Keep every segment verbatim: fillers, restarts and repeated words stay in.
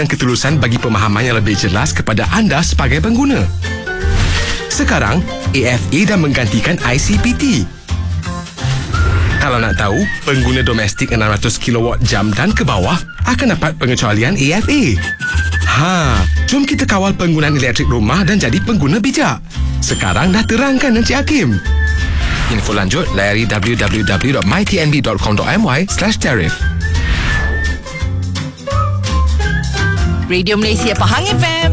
memberikan ketulusan bagi pemahaman yang lebih jelas kepada anda sebagai pengguna. Sekarang, A F A dah menggantikan I C P T. Kalau nak tahu, pengguna domestik enam ratus kilowatt jam dan ke bawah akan dapat pengecualian A F A. Ha, jom kita kawal penggunaan elektrik rumah dan jadi pengguna bijak. Sekarang dah terangkan Encik Hakim. Info lanjut layari w w w dot my t n b dot com dot m y slash tariff. Radio Malaysia Pahang F M,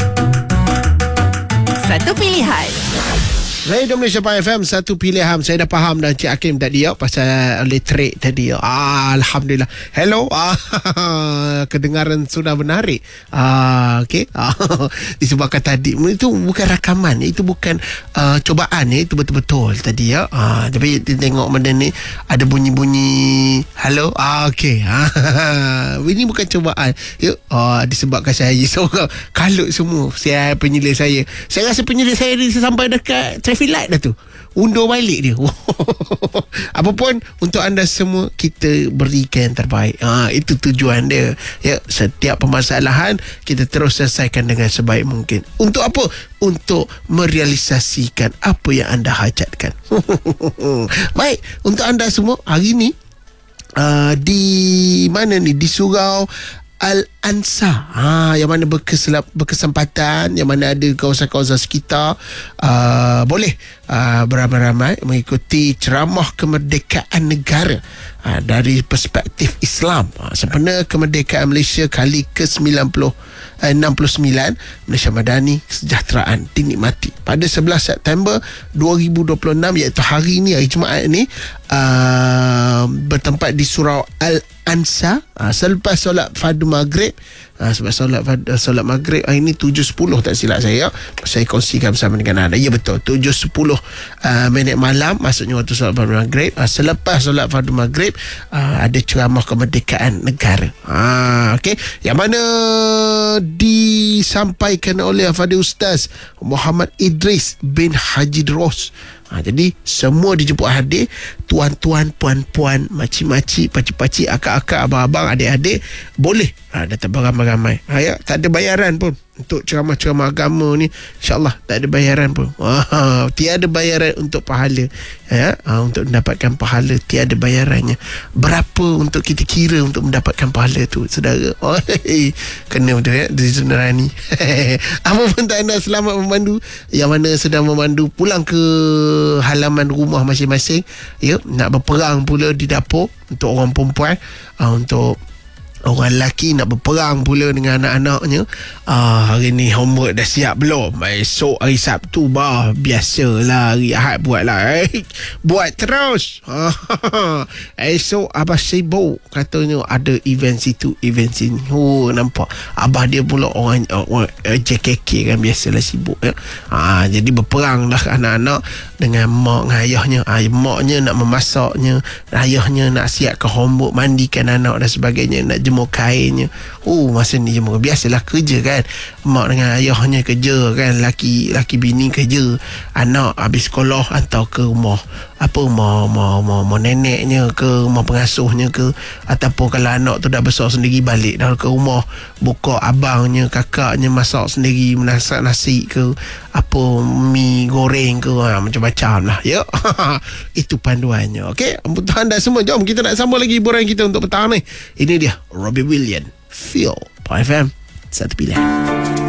satu pilihan. Radio Malaysia Pahang F M, satu pilihan. Saya dah faham dah Encik Hakim tadi ya, pasal elektrik tadi ya. Ah, Alhamdulillah. Hello. Ah, kedengaran sudah menarik. Ah, okey. Ah, disebabkan tadi itu bukan rakaman, itu bukan uh, cobaan ya, itu betul-betul tadi ya. Ah, tapi tengok benda ni ada bunyi-bunyi hello. Ah, okey. Ah, ini bukan cobaan. Ya, ah, disebabkan saya seorang kalut semua. Saya penyelidik saya. Saya rasa penyelidik saya ni sampai dekat traffic light dah tu, undur balik dia. Apapun, untuk anda semua kita berikan yang terbaik. Ha, itu tujuan dia ya. Setiap permasalahan kita terus selesaikan dengan sebaik mungkin. Untuk apa? Untuk merealisasikan apa yang anda hajatkan. Baik, untuk anda semua hari ni uh, di mana ni, di surau Al-Ansar, ha, yang mana berkeselap, berkesempatan, yang mana ada kawasan-kawasan sekitar, uh, boleh uh, beramai-ramai mengikuti ceramah kemerdekaan negara uh, dari perspektif Islam. Uh, sempena kemerdekaan Malaysia kali ke sembilan puluh, enam puluh sembilan, Malaysia Madani Kesejahteraan dinikmati pada sebelas September dua ribu dua puluh enam, iaitu hari ini, hari Jumaat ni, uh, bertempat di surau Al-Ansar uh, selepas solat fardu maghrib. Uh, sebab solat solat maghrib hari ni tujuh sepuluh tak silap saya. Saya kongsikan bersama dengan anda. Ya betul, tujuh sepuluh uh, minit malam, maksudnya waktu solat fardu maghrib. Uh, selepas solat fardu maghrib uh, ada ceramah kemerdekaan negara. Uh, Okey, yang mana disampaikan oleh Fadil Ustaz Muhammad Idris bin Haji Ros. Ha, jadi semua dijemput hadir, tuan-tuan, puan-puan, makcik-makcik, pakcik-pakcik, akak-akak, abang-abang, adik-adik boleh ha, datang beramai-ramai. Ha, ya, tak ada bayaran pun untuk ceramah-ceramah agama ni. InsyaAllah tak ada bayaran pun. Ha, tiada bayaran untuk pahala. Ya, ha, untuk mendapatkan pahala tiada bayarannya. Berapa untuk kita kira untuk mendapatkan pahala tu, saudara? Oh, hey, kena betul ya, dari Sunarani. Apa pun tak anda, selamat memandu yang mana sedang memandu pulang ke halaman rumah masing-masing ya, nak berperang pula di dapur. Untuk orang perempuan, uh, untuk orang lelaki nak berperang pula dengan anak-anaknya. Ah, hari ni homework dah siap belum? Esok hari Sabtu bah, biasalah hari Ahad buatlah. Eh, buat terus. Esok Abah sibuk, katanya ada event situ, event sini. Oh, nampak Abah dia pula orang, orang J K K kan, biasalah sibuk ya. Ah, jadi berperang lah anak-anak dengan mak dengan ayahnya. Ah, maknya nak memasaknya, ayahnya nak siapkan homework, mandikan anak dan sebagainya, nak jemur kainnya. Oh, masa ni jemur, biasalah kerja kan. Mak dengan ayahnya kerja kan, laki laki bini kerja, anak habis sekolah hantar ke rumah apa, rumah rumah, rumah, rumah neneknya ke, rumah pengasuhnya ke, ataupun kalau anak tu dah besar sendiri, balik dah ke rumah, buka abangnya, kakaknya masak sendiri, masak nasi ke, apa mi goreng ke, ha, macam-macam lah ya. Itu panduannya. Okey, untuk anda semua, jom kita nak sambung lagi hiburan kita untuk petang ni. Ini dia Robbie Williams, Feel. F M, satu pilihan.